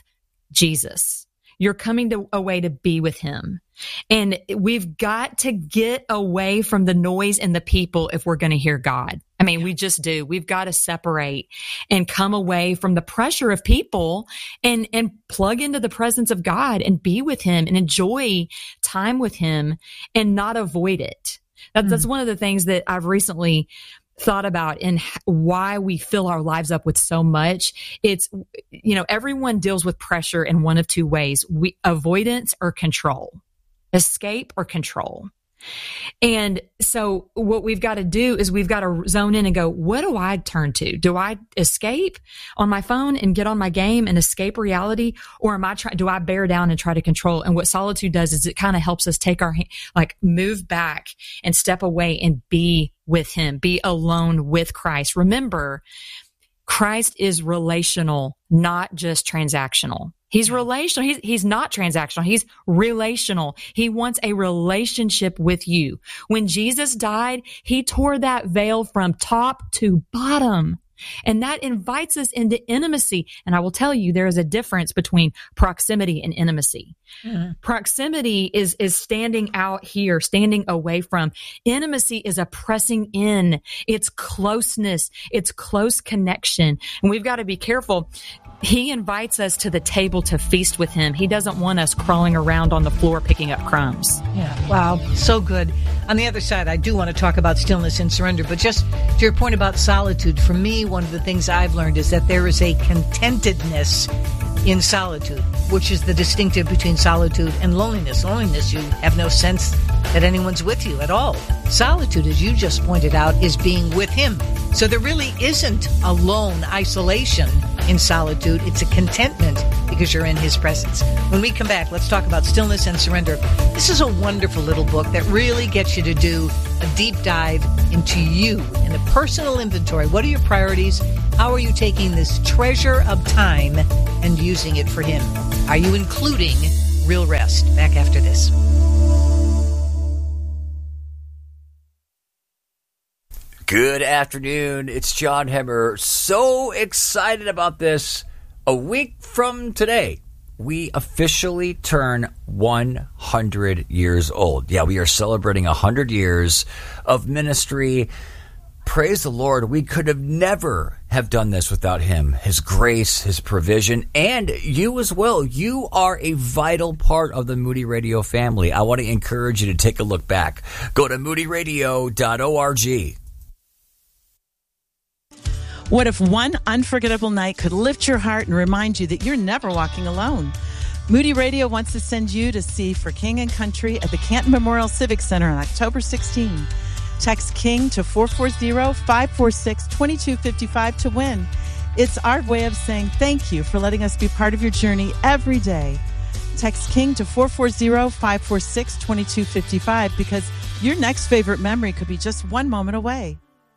Jesus. You're coming to, away to be with him. And we've got to get away from the noise and the people if we're going to hear God. I mean, we just do. We've got to separate and come away from the pressure of people and, and plug into the presence of God and be with him and enjoy time with him and not avoid it. That, mm. That's one of the things that I've recently thought about and why we fill our lives up with so much. It's, you know, everyone deals with pressure in one of two ways: we avoidance or control, escape or control. And so what we've got to do is we've got to zone in and go, what do I turn to? Do I escape on my phone and get on my game and escape reality? Or am I trying, do I bear down and try to control? And what solitude does is it kind of helps us take our, like move back and step away and be with him, be alone with Christ. Remember, Christ is relational, not just transactional. He's relational. He's, he's not transactional. He's relational. He wants a relationship with you. When Jesus died, he tore that veil from top to bottom. And that invites us into intimacy. And I will tell you, there is a difference between proximity and intimacy. Mm-hmm. Proximity is, is standing out here, standing away from. Intimacy is a pressing in. It's closeness. It's close connection. And we've got to be careful. He invites us to the table to feast with him. He doesn't want us crawling around on the floor picking up crumbs. Yeah. Wow. So good. On the other side, I do want to talk about stillness and surrender, but just to your point about solitude, for me, one of the things I've learned is that there is a contentedness in solitude, which is the distinctive between solitude and loneliness. Loneliness, you have no sense that anyone's with you at all. Solitude, as you just pointed out, is being with him. So there really isn't a lone isolation in solitude. It's a contentment because you're in his presence. When we come back, let's talk about stillness and surrender. This is a wonderful little book that really gets you to do a deep dive into you in a personal inventory. What are your priorities? How are you taking this treasure of time and using it for him? Are you including real rest? Back after this. Good afternoon. It's John Hemmer. So excited about this. A week from today, we officially turn one hundred years old. Yeah, we are celebrating one hundred years of ministry. Praise the Lord. We could have never have done this without him, his grace, his provision, and you as well. You are a vital part of the Moody Radio family. I want to encourage you to take a look back. Go to moody radio dot org. What if one unforgettable night could lift your heart and remind you that you're never walking alone? Moody Radio wants to send you to see For King and Country at the Canton Memorial Civic Center on October sixteenth. Text KING to four four zero, five four six, two two five five to win. It's our way of saying thank you for letting us be part of your journey every day. Text KING to four four zero, five four six, two two five five because your next favorite memory could be just one moment away.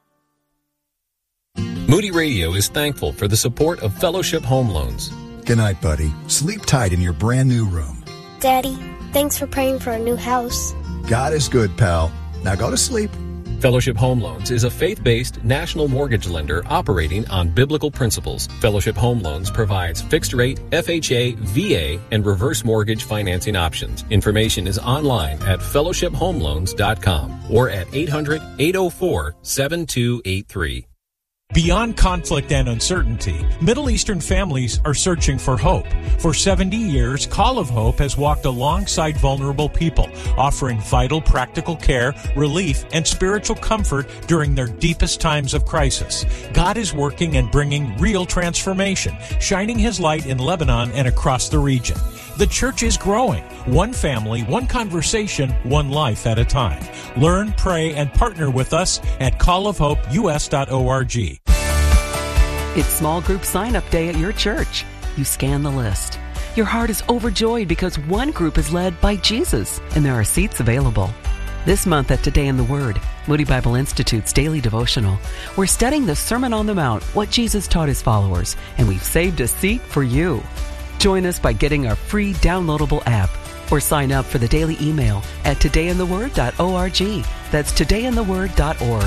Moody Radio is thankful for the support of Fellowship Home Loans. Good night, buddy. Sleep tight in your brand new room. Daddy, thanks for praying for a new house. God is good, pal. Now go to sleep. Fellowship Home Loans is a faith-based national mortgage lender operating on biblical principles. Fellowship Home Loans provides fixed-rate, F H A, V A, and reverse mortgage financing options. Information is online at fellowship home loans dot com or at eight hundred, eight oh four, seven two eight three. Beyond conflict and uncertainty, Middle Eastern families are searching for hope. For seventy years, Call of Hope has walked alongside vulnerable people, offering vital practical care, relief, and spiritual comfort during their deepest times of crisis. God is working and bringing real transformation, shining his light in Lebanon and across the region. The church is growing, one family, one conversation, one life at a time. Learn, pray, and partner with us at call of hope u s dot org. It's small group sign-up day at your church. You scan the list. Your heart is overjoyed because one group is led by Jesus, and there are seats available. This month at Today in the Word, Moody Bible Institute's daily devotional, we're studying the Sermon on the Mount, what Jesus taught his followers, and we've saved a seat for you. Join us by getting our free downloadable app or sign up for the daily email at today in the word dot org. That's today in the word dot org.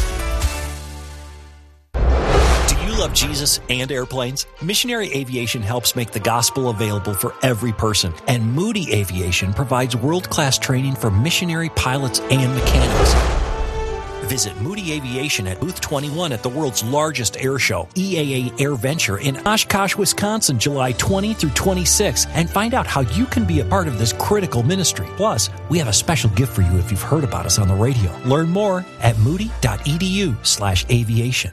Love Jesus and airplanes? Missionary Aviation helps make the gospel available for every person, and Moody Aviation provides world-class training for missionary pilots and mechanics. Visit Moody Aviation at Booth twenty-one at the world's largest air show, E A A AirVenture in Oshkosh, Wisconsin, July twentieth through twenty-sixth, and find out how you can be a part of this critical ministry. Plus, we have a special gift for you if you've heard about us on the radio. Learn more at moody dot e d u slash aviation.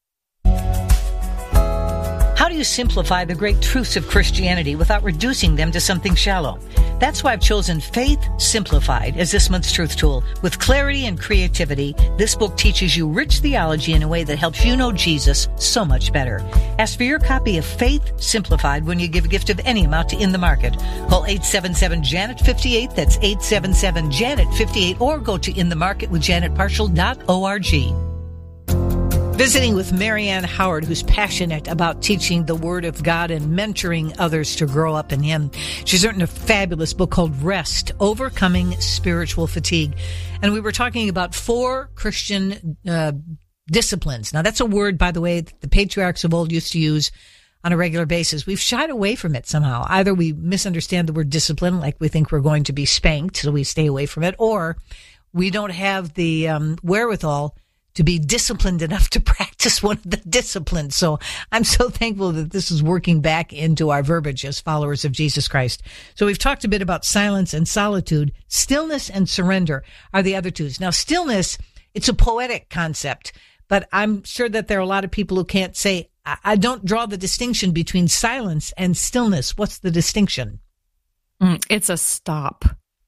How do you simplify the great truths of Christianity without reducing them to something shallow? That's why I've chosen Faith Simplified as this month's truth tool. With clarity and creativity, this book teaches you rich theology in a way that helps you know Jesus so much better. Ask for your copy of Faith Simplified when you give a gift of any amount to In the Market. Call eight seven seven, Janet fifty-eight. That's eight seven seven, Janet fifty-eight. Or go to in the market with janet partial dot org. Visiting with Marianne Howard, who's passionate about teaching the Word of God and mentoring others to grow up in Him. She's written a fabulous book called Rest, Overcoming Spiritual Fatigue. And we were talking about four Christian uh, disciplines. Now, that's a word, by the way, that the patriarchs of old used to use on a regular basis. We've shied away from it somehow. Either we misunderstand the word discipline, like we think we're going to be spanked, so we stay away from it, or we don't have the um, wherewithal to be disciplined enough to practice one of the disciplines. So I'm so thankful that this is working back into our verbiage as followers of Jesus Christ. So we've talked a bit about silence and solitude. Stillness and surrender are the other twos. Now, stillness, it's a poetic concept, but I'm sure that there are a lot of people who can't say, I, I don't draw the distinction between silence and stillness. What's the distinction? Mm, it's a stop,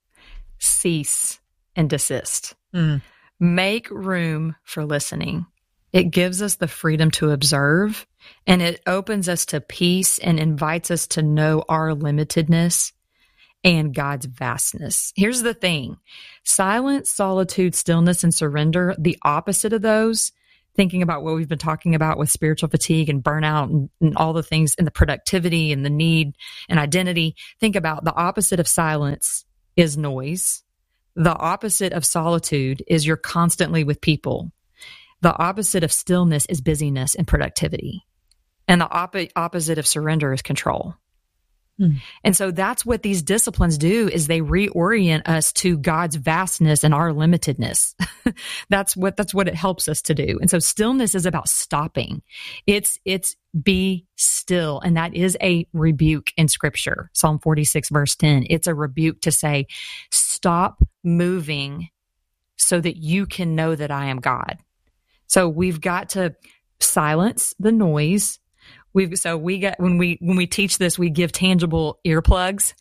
cease, and desist. Mm. Make room for listening. It gives us the freedom to observe, and it opens us to peace and invites us to know our limitedness and God's vastness. Here's the thing. Silence, solitude, stillness, and surrender, the opposite of those, thinking about what we've been talking about with spiritual fatigue and burnout and, and all the things and the productivity and the need and identity, think about the opposite of silence is noise. The opposite of solitude is you're constantly with people. The opposite of stillness is busyness and productivity. And the op- opposite of surrender is control. Hmm. And so that's what these disciplines do, is they reorient us to God's vastness and our limitedness. that's what, that's what it helps us to do. And so stillness is about stopping. It's, it's be still. And that is a rebuke in scripture. Psalm forty-six verse ten. It's a rebuke to say, stop moving so that you can know that I am God. So we've got to silence the noise. We've, so we get, when we, when we teach this, we give tangible earplugs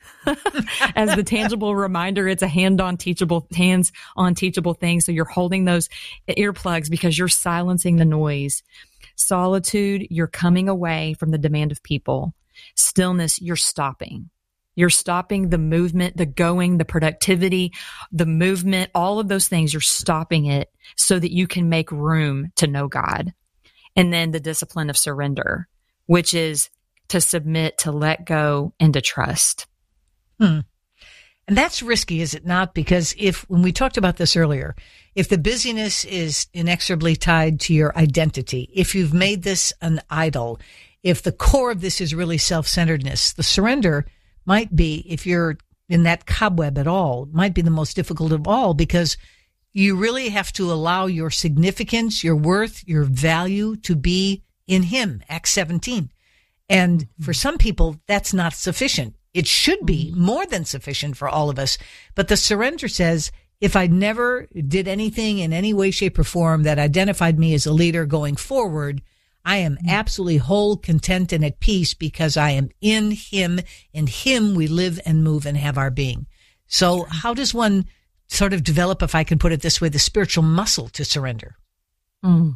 as the tangible reminder. It's a hand on teachable, hands on teachable thing. So you're holding those earplugs because you're silencing the noise. Solitude, you're coming away from the demand of people. Stillness, you're stopping. You're stopping the movement, the going, the productivity, the movement, all of those things. You're stopping it so that you can make room to know God. And then the discipline of surrender, which is to submit, to let go, and to trust. Hmm. And that's risky, is it not? Because if, when we talked about this earlier, if the busyness is inexorably tied to your identity, if you've made this an idol, if the core of this is really self-centeredness, the surrender might be, if you're in that cobweb at all, might be the most difficult of all, because you really have to allow your significance, your worth, your value to be in Him, Acts seventeen. And for some people, that's not sufficient. It should be more than sufficient for all of us. But the surrender says, if I never did anything in any way, shape, or form that identified me as a leader going forward, I am absolutely whole, content, and at peace because I am in Him. In Him we live and move and have our being. So how does one sort of develop, if I can put it this way, the spiritual muscle to surrender? Mm.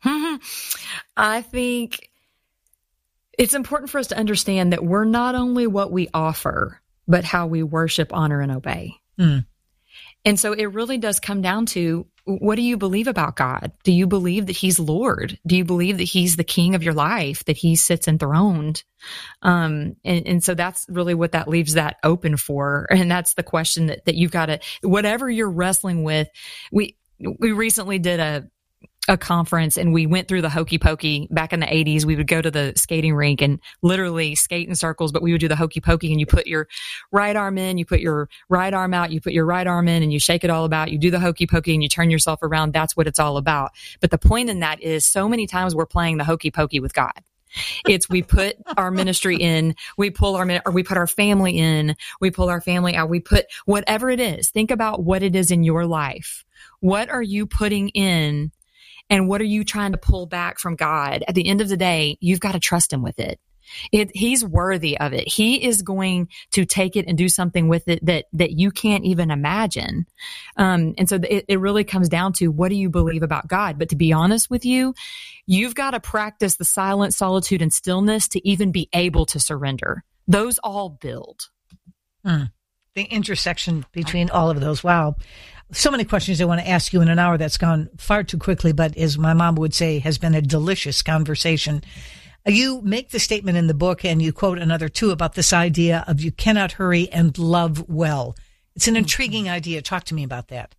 I think it's important for us to understand that we're not only what we offer, but how we worship, honor, and obey. Mm. And so it really does come down to, what do you believe about God? Do you believe that He's Lord? Do you believe that He's the King of your life, that He sits enthroned? Um, and, and so that's really what that leaves that open for. And that's the question that, that you've got to, whatever you're wrestling with. We, we recently did a, a conference and we went through the hokey pokey. Back in the eighties, we would go to the skating rink and literally skate in circles, but we would do the hokey pokey, and you put your right arm in, you put your right arm out, you put your right arm in, and you shake it all about. You do the hokey pokey and you turn yourself around. That's what it's all about. But the point in that is, so many times we're playing the hokey pokey with God. It's, we put our ministry in, we pull our, or we put our family in, we pull our family out, we put whatever it is. Think about what it is in your life. What are you putting in? And what are you trying to pull back from God? At the end of the day, you've got to trust Him with it. It, He's worthy of it. He is going to take it and do something with it that, that you can't even imagine. Um, and so it, it really comes down to, what do you believe about God? But to be honest with you, you've got to practice the silence, solitude, and stillness to even be able to surrender. Those all build. Hmm. The intersection between all of those. Wow. So many questions I want to ask you in an hour that's gone far too quickly, but as my mom would say, has been a delicious conversation. You make the statement in the book, and you quote another two, about this idea of you cannot hurry and love well. It's an intriguing idea. Talk to me about that.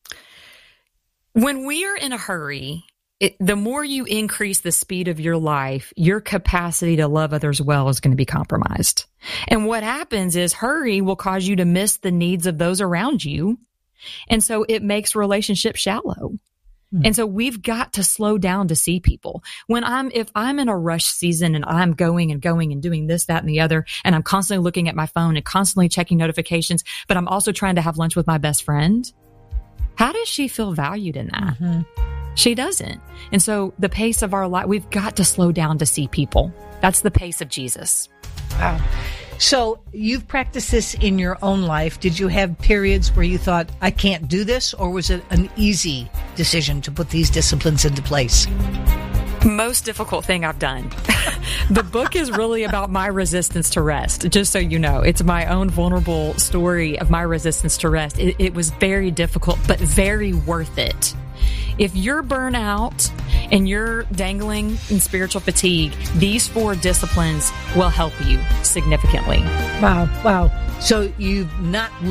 When we are in a hurry, it, the more you increase the speed of your life, your capacity to love others well is going to be compromised. And what happens is, hurry will cause you to miss the needs of those around you. And so it makes relationships shallow. Mm. And so we've got to slow down to see people. When I'm, if I'm in a rush season and I'm going and going and doing this, that, and the other, and I'm constantly looking at my phone and constantly checking notifications, but I'm also trying to have lunch with my best friend, how does she feel valued in that? Mm-hmm. She doesn't. And so the pace of our life, we've got to slow down to see people. That's the pace of Jesus. Wow. So you've practiced this in your own life. Did you have periods where you thought, I can't do this? Or was it an easy decision to put these disciplines into place? Most difficult thing I've done. The book is really about my resistance to rest, just so you know. It's my own vulnerable story of my resistance to rest. It, it was very difficult, but very worth it. If you're burnout and you're dangling in spiritual fatigue, these four disciplines will help you significantly. Wow, wow. So you've not